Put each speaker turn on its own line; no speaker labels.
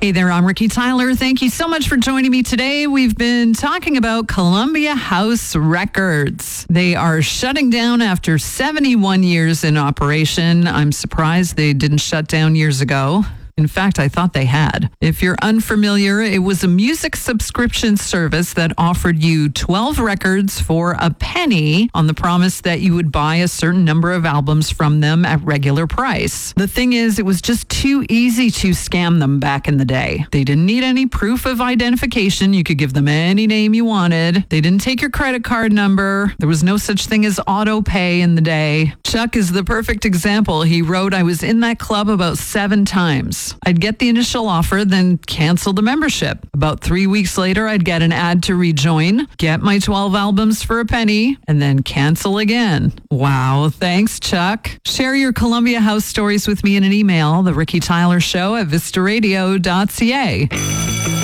Hey there, I'm Ricky Tyler. Thank you so much for joining me today. We've been talking about Columbia House Records. They are shutting down after 71 years in operation. I'm surprised they didn't shut down years ago. In fact, I thought they had. If you're unfamiliar, it was a music subscription service that offered you 12 records for a penny on the promise that you would buy a certain number of albums from them at regular price. The thing is, it was just too easy to scam them back in the day. They didn't need any proof of identification. You could give them any name you wanted. They didn't take your credit card number. There was no such thing as auto pay in the day. Chuck is the perfect example. He wrote, I was in that club about 7 times. I'd get the initial offer, then cancel the membership. About 3 weeks later, I'd get an ad to rejoin, get my 12 albums for a penny, and then cancel again. Wow, thanks, Chuck. Share your Columbia House stories with me in an email, The Ricky Tyler Show at vistaradio.ca.